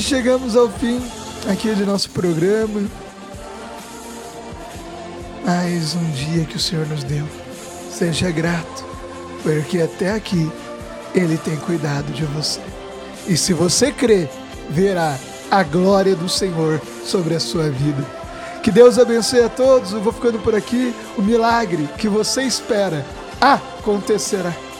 chegamos ao fim aqui de nosso programa. Mais um dia que o Senhor nos deu. Seja grato, porque até aqui Ele tem cuidado de você. E se você crer, verá a glória do Senhor sobre a sua vida. Que Deus abençoe a todos. Eu vou ficando por aqui. O milagre que você espera acontecerá.